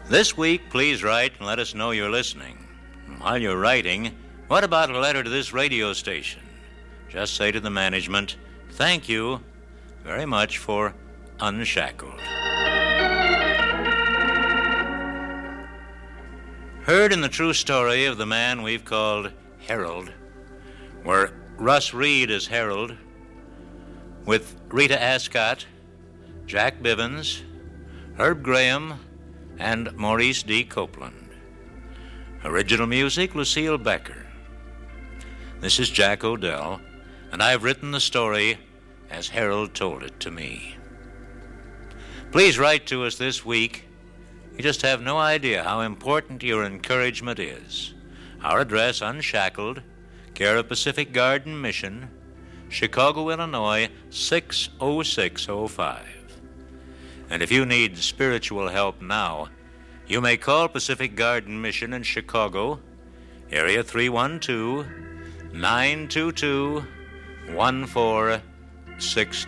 This week, please write and let us know you're listening. While you're writing, what about a letter to this radio station? Just say to the management, thank you very much for Unshackled. Heard in the true story of the man we've called Harold, where Russ Reed is Harold, with Rita Ascott, Jack Bivens, Herb Graham, and Maurice D. Copeland. Original music, Lucille Becker. This is Jack Odell, and I've written the story as Harold told it to me. Please write to us this week. You just have no idea how important your encouragement is. Our address, Unshackled, care of Pacific Garden Mission, Chicago, Illinois, 60605. And if you need spiritual help now, you may call Pacific Garden Mission in Chicago, area 312-922-1462.